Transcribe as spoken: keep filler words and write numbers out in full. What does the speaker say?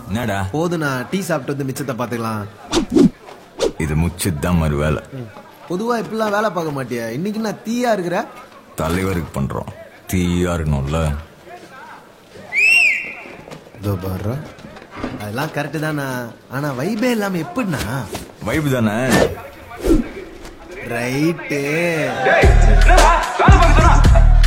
என்னடா போதுண்ணா, டீ சாப்பிட்டு வந்து மிச்சத்தை பாத்துக்கலாம். இது முச்சுதான் மறு வேலை. பொதுவா இப்பெல்லாம் வேலை பார்க்க மாட்டியா? இன்னைக்கு நான் தீயா இருக்கிற. தலைவருக்கு பண்றோம், தீயா இருக்கணும்ல. அதெல்லாம் கரெக்டு தானா, ஆனா வைபே இல்லாம எப்படின்னா? வைப் தானே. ரைட்டு.